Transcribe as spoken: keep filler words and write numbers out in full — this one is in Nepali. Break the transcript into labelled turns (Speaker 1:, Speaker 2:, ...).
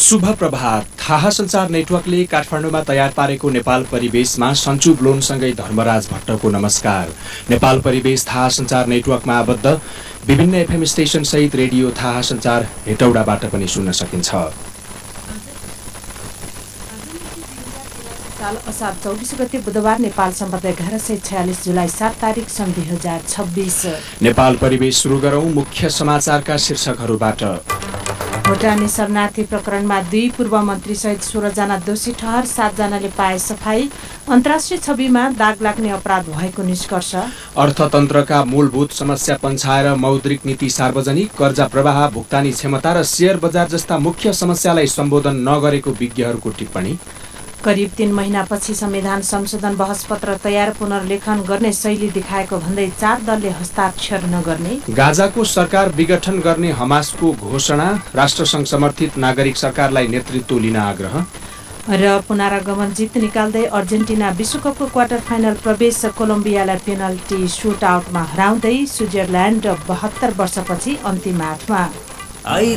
Speaker 1: शुभ प्रभात। थाहा सञ्चार नेटवर्कले काठमाडौँमा तयार पारेको नेपाल परिवेशमा सञ्चु ब्लोनसँगै धर्मराज भट्टको नमस्कार। नेपाल परिवेश थाहा सञ्चार नेटवर्कमा आबद्ध विभिन्न एफएम स्टेशन सहित रेडियो थाहा सञ्चार हेटौडाबाट पनि सुन्न सकिन्छ।
Speaker 2: साल असार चौबीस गते बुधबार नेपाल सम्बन्ध एघार सय छयालिस जुलाई सात तारिक सन् दुई हजार छब्बिस।
Speaker 1: नेपाल परिवेश सुरु गरौं मुख्य समाचारका शीर्षकहरूबाट।
Speaker 2: भुटानी शरणार्थी प्रकरणमा दुई पूर्व मन्त्री सहित सोह्र जना दोषी ठहर, सात जनाले पाए सफाई। अन्तर्राष्ट्रिय छविमा दाग लाग्ने अपराध भएको निष्कर्ष।
Speaker 1: अर्थतन्त्रका मूलभूत समस्या पन्छाएर मौद्रिक नीति सार्वजनिक, कर्जा प्रवाह, भुक्तानी क्षमता र शेयर बजार जस्ता मुख्य समस्यालाई सम्बोधन नगरेको विज्ञहरूको टिप्पणी।
Speaker 2: करिब तीन महिनापछि संविधान संशोधन बहस पत्र तयार, पुनर्लेखन गर्ने शैली देखाएको भन्दै चार दलले हस्ताक्षर नगर्ने।
Speaker 1: गाजाको सरकार विघटन गर्ने हमासको घोषणा, राष्ट्रसङ्घ समर्थित नागरिक सरकारलाई नेतृत्व लिन आग्रह।
Speaker 2: र पुनरागमन जित निकाल्दै अर्जेन्टिना विश्वकपको क्वार्टर फाइनल प्रवेश, कोलम्बियालाई पेनल्टी सुट आउटमा हराउँदै स्विजरल्यान्ड बहत्तर वर्षपछि अन्तिम आठमा।